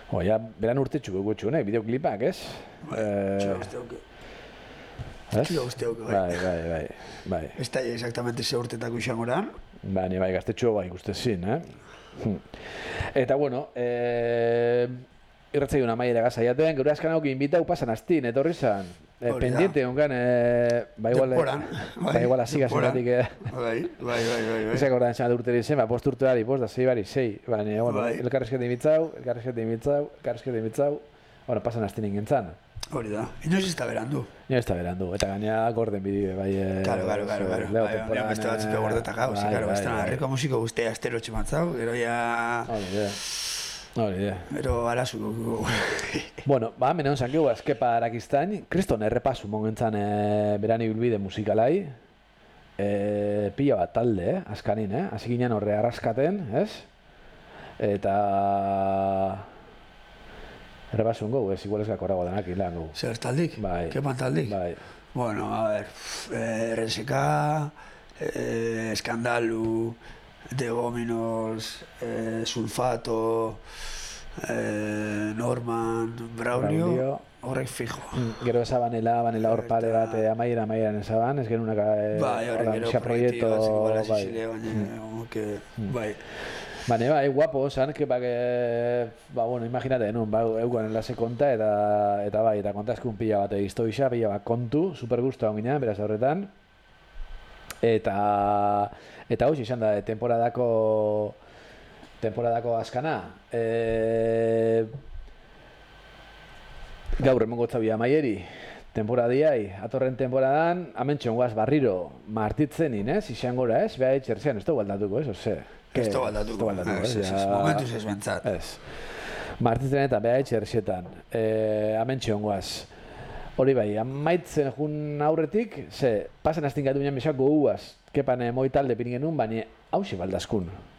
Ja, beran urte txuko gutxu, bideoklipak, ez? Txuko guzteuke. Txuko guzteuke, bai. Ez da exactamente ze urtetako izan goran. Bai, gaztetxo bai guztezin, Eta, bueno, irratzei una maiera gazaiaten, gure askan hauki inbitau pasan astin, etorri zan. Pendiente hongan, igual asiga zeratik. Bai. Ezak ordan txan urteri zen, bost urteari, bost da, 6 baina, bueno, elkarrezkete imitzau, bueno, pasan astin ingentzan. Hori da, inoiz ez da berandu. Inoiz ez da berandu, eta gaina gorden bide, bai... Claro. Bai, beste batzuk gordeta gauz, ez da, herriko musiko guztia astero txematzau, gero ya... Hori, Pero arazu... Bueno, menon zankigu azkepa arakiztain, kriston errepasu mongentzan berani bilbide musikalai, pila bat talde, askanin, hasi ginen horre arraskaten, ez? Eta... Errepasun gau, ez igual ez gakorago denak hilan gau. Zer taldik? Bai. Kepan taldik? Bai. Bueno, a ver, RSK, Eskandalu, De Gominos, Sulfato, Norman, Braulio, horrek fijo. Gero esabanela hor pare bat, amaieran esaban, ez genuen bai, horrek gero proiektu batzeko bala zizile, bai. Bai, guapo, zan, bueno, imaginate, eugan enlaze konta, eta kontazkun pila bat egizto isa, pila bat kontu, super gustu hau ginean, beraz horretan. Eta hoxe izan da, temporadako azkana. Gaur emongo txabia maieri, temporadiai, atorren temporadan, amentxon guaz barriro martitzen inez, izan gora ez, beha etxertzean, ez da gualdatuko ez, ose? Ez da gualdatuko, momentuz ez bentzat. Martitzen eta beha etxertzetan, amentxon guaz. Hori bai, amaitzen jun aurretik, pasan hastin gatu binean besako guaz, kepan moi talde pirin genuen, baina hauxe baldazkun.